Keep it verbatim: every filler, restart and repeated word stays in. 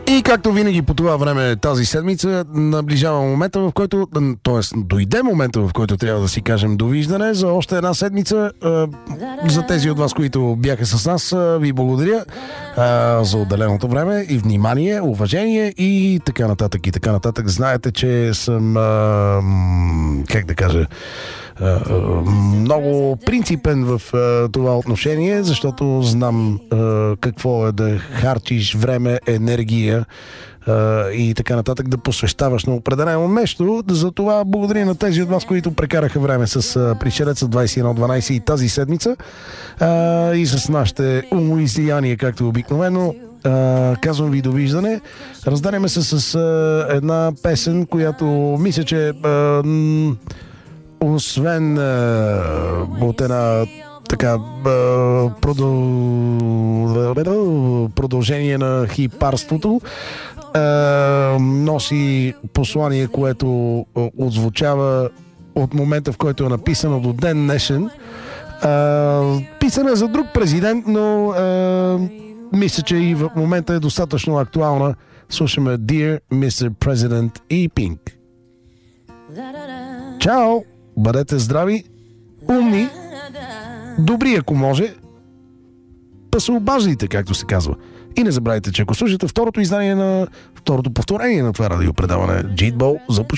И както винаги по това време тази седмица наближава момента, в който, т.е. дойде момента, в който трябва да си кажем довиждане за още една седмица. За тези от вас, които бяха с нас, ви благодаря за отделеното време и внимание, уважение и така нататък и така нататък. Знаете, че съм, как да кажа, много принципен в това отношение, защото знам какво е да харчиш време, енергия и така нататък, да посвещаваш на определено нещо. За това благодаря на тези от вас, които прекараха време с Пришелеца двайсет и едно дванайсет и тази седмица и с нашите умоизлияния, както обикновено. Казвам ви довиждане. Разданяме се с една песен, която мисля, че освен а, от една така а, продъл... продължение на хипарството, а, носи послание, което отзвучава от момента, в който е написано до ден днешен. Писана е за друг президент, но а, мисля, че и в момента е достатъчно актуална. Слушаме Dear мистер President и Pink. Чао! Бъдете здрави, умни, добри, ако може, па се обаждайте, както се казва. И не забравяйте, че ако слушате второто издание на второто повторение на това радиопредаване, Джитбол, започва.